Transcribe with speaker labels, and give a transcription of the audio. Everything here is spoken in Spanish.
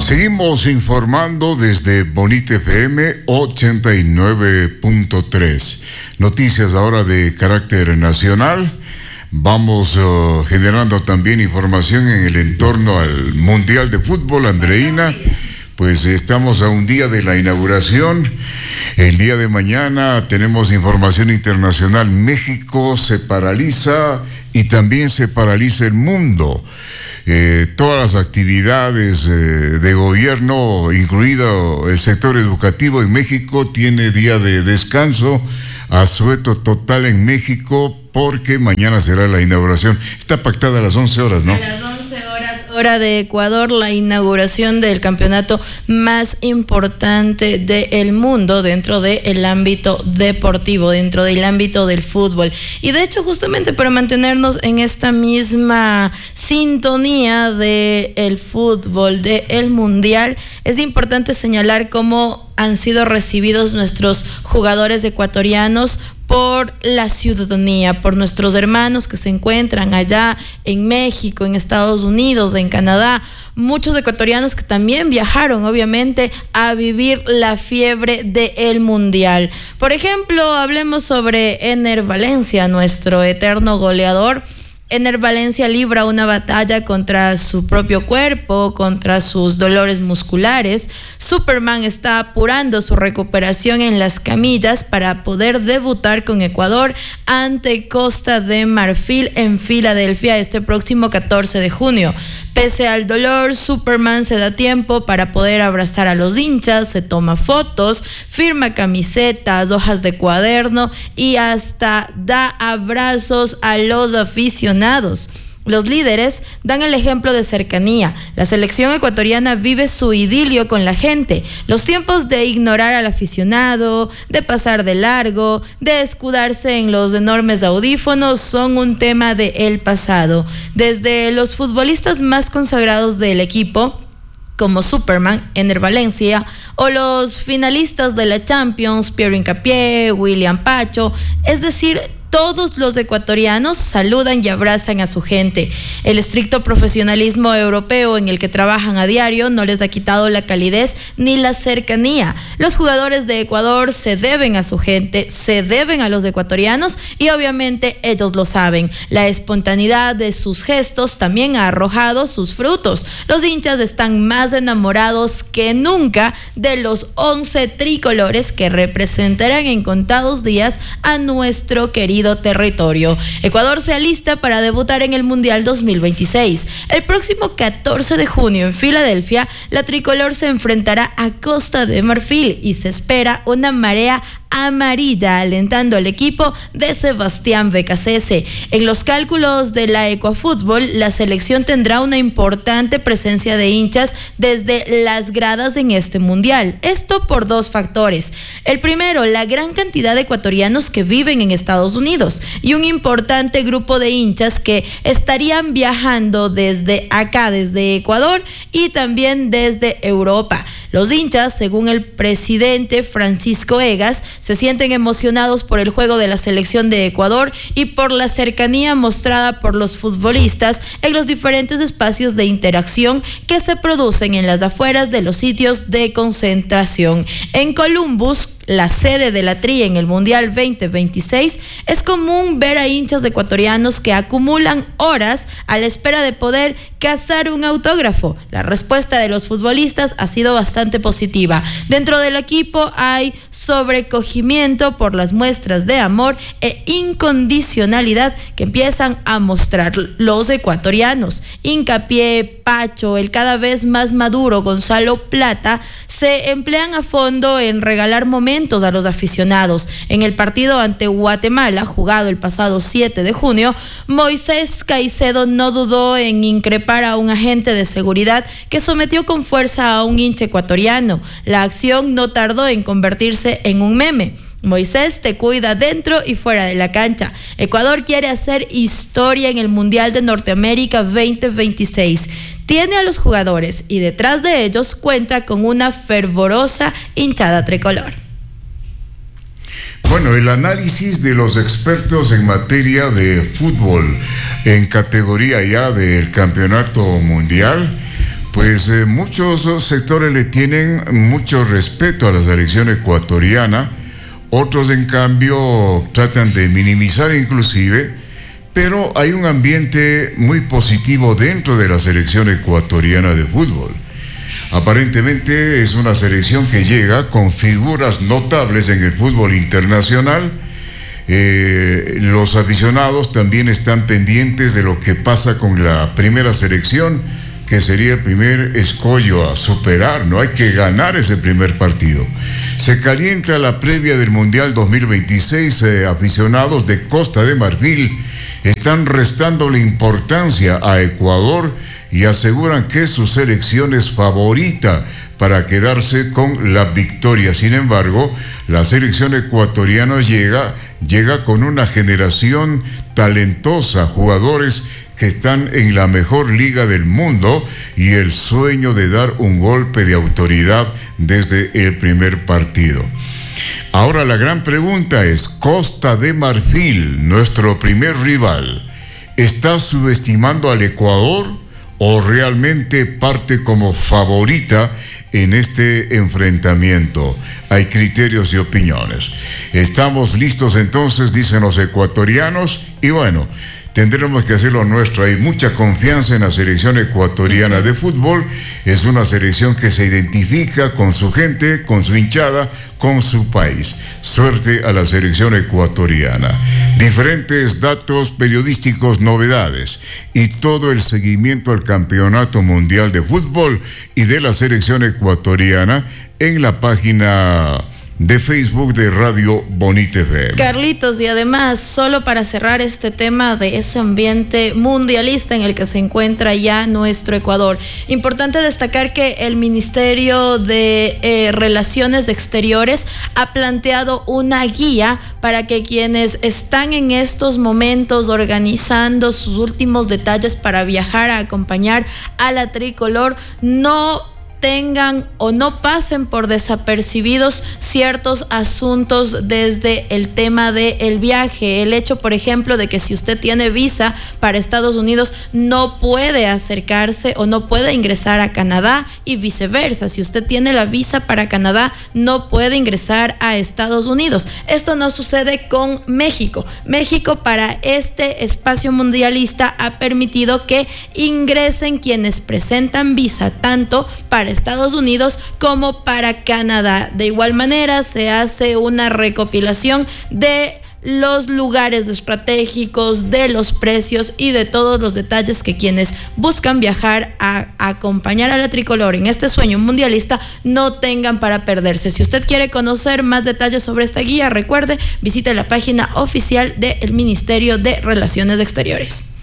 Speaker 1: Seguimos informando desde Bonita FM 89.3. Noticias ahora de carácter nacional. Vamos generando también información en el entorno al Mundial de Fútbol, Andreina. Pues estamos a un día de la inauguración. El día de mañana tenemos información internacional. México se paraliza y también se paraliza el mundo. Todas las actividades de gobierno, incluido el sector educativo en México, tiene día de descanso, asueto total en México, porque mañana será la inauguración. Está pactada a las 11 horas, ¿no?
Speaker 2: A las 11 horas, hora de Ecuador, la inauguración del campeonato más importante del mundo dentro del ámbito deportivo, dentro del ámbito del fútbol. Y de hecho, justamente para mantenernos en esta misma sintonía del fútbol, del mundial, es importante señalar cómo han sido recibidos nuestros jugadores ecuatorianos por la ciudadanía, por nuestros hermanos que se encuentran allá en México, en Estados Unidos, en Canadá, muchos ecuatorianos que también viajaron, obviamente, a vivir la fiebre del Mundial. Por ejemplo, hablemos sobre Ener Valencia, nuestro eterno goleador. Ener Valencia libra una batalla contra su propio cuerpo, contra sus dolores musculares. Superman está apurando su recuperación en las camillas para poder debutar con Ecuador ante Costa de Marfil en Filadelfia este próximo 14 de junio. Pese al dolor, Superman se da tiempo para poder abrazar a los hinchas, se toma fotos, firma camisetas, hojas de cuaderno y hasta da abrazos a los aficionados. Los líderes dan el ejemplo de cercanía. La selección ecuatoriana vive su idilio con la gente. Los tiempos de ignorar al aficionado, de pasar de largo, de escudarse en los enormes audífonos son un tema del pasado. Desde los futbolistas más consagrados del equipo, como Superman, Ener Valencia, o los finalistas de la Champions, Pierre Hincapié, William Pacho, es decir, todos los ecuatorianos saludan y abrazan a su gente. El estricto profesionalismo europeo en el que trabajan a diario no les ha quitado la calidez ni la cercanía. Los jugadores de Ecuador se deben a su gente, se deben a los ecuatorianos y obviamente ellos lo saben. La espontaneidad de sus gestos también ha arrojado sus frutos. Los hinchas están más enamorados que nunca de los 11 tricolores que representarán en contados días a nuestro querido territorio. Ecuador se alista para debutar en el Mundial 2026. El próximo 14 de junio en Filadelfia, la tricolor se enfrentará a Costa de Marfil y se espera una marea amarilla alentando al equipo de Sebastián Becasese. En los cálculos de la Ecuafútbol, la selección tendrá una importante presencia de hinchas desde las gradas en este mundial. Esto por dos factores. El primero, la gran cantidad de ecuatorianos que viven en Estados Unidos y un importante grupo de hinchas que estarían viajando desde acá, desde Ecuador y también desde Europa. Los hinchas, según el presidente Francisco Egas, se sienten emocionados por el juego de la selección de Ecuador y por la cercanía mostrada por los futbolistas en los diferentes espacios de interacción que se producen en las afueras de los sitios de concentración. En Columbus, la sede de la TRI en el Mundial 2026, es común ver a hinchas ecuatorianos que acumulan horas a la espera de poder cazar un autógrafo. La respuesta de los futbolistas ha sido bastante positiva. Dentro del equipo hay sobrecogimiento por las muestras de amor e incondicionalidad que empiezan a mostrar los ecuatorianos. Hincapié, Pacho, el cada vez más maduro Gonzalo Plata se emplean a fondo en regalar momentos a los aficionados. En el partido ante Guatemala, jugado el pasado 7 de junio, Moisés Caicedo no dudó en increpar a un agente de seguridad que sometió con fuerza a un hincha ecuatoriano. La acción no tardó en convertirse en un meme. Moisés te cuida dentro y fuera de la cancha. Ecuador quiere hacer historia en el Mundial de Norteamérica 2026. Tiene a los jugadores y detrás de ellos cuenta con una fervorosa hinchada tricolor.
Speaker 1: Bueno, el análisis de los expertos en materia de fútbol en categoría ya del campeonato mundial, Pues muchos sectores le tienen mucho respeto a la selección ecuatoriana, otros en cambio tratan de minimizar inclusive, pero hay un ambiente muy positivo dentro de la selección ecuatoriana de fútbol. Aparentemente es una selección que llega con figuras notables en el fútbol internacional. Los aficionados también están pendientes de lo que pasa con la primera selección, que sería el primer escollo a superar, ¿no? Hay que ganar ese primer partido. Se calienta la previa del Mundial 2026, aficionados de Costa de Marfil están restándole importancia a Ecuador y aseguran que su selección es favorita para quedarse con la victoria. Sin embargo, la selección ecuatoriana llega con una generación talentosa, jugadores que están en la mejor liga del mundo y el sueño de dar un golpe de autoridad desde el primer partido. Ahora la gran pregunta es, Costa de Marfil, nuestro primer rival, ¿está subestimando al Ecuador o realmente parte como favorita en este enfrentamiento? Hay criterios y opiniones. Estamos listos entonces, dicen los ecuatorianos, y bueno, tendremos que hacer lo nuestro. Hay mucha confianza en la selección ecuatoriana de fútbol. Es una selección que se identifica con su gente, con su hinchada, con su país. Suerte a la selección ecuatoriana. Diferentes datos periodísticos, novedades y todo el seguimiento al Campeonato Mundial de Fútbol y de la selección ecuatoriana en la página de Facebook de Radio Bonita FM.
Speaker 2: Carlitos, y además, solo para cerrar este tema de ese ambiente mundialista en el que se encuentra ya nuestro Ecuador, importante destacar que el Ministerio de Relaciones Exteriores ha planteado una guía para que quienes están en estos momentos organizando sus últimos detalles para viajar a acompañar a la tricolor no tengan o no pasen por desapercibidos ciertos asuntos desde el tema del viaje. El hecho, por ejemplo, de que si usted tiene visa para Estados Unidos no puede acercarse o no puede ingresar a Canadá, y viceversa. Si usted tiene la visa para Canadá no puede ingresar a Estados Unidos. Esto no sucede con México. México, para este espacio mundialista, ha permitido que ingresen quienes presentan visa tanto para Estados Unidos como para Canadá. De igual manera, se hace una recopilación de los lugares estratégicos, de los precios y de todos los detalles que quienes buscan viajar a acompañar a la tricolor en este sueño mundialista no tengan para perderse. Si usted quiere conocer más detalles sobre esta guía, recuerde, visite la página oficial del Ministerio de Relaciones Exteriores.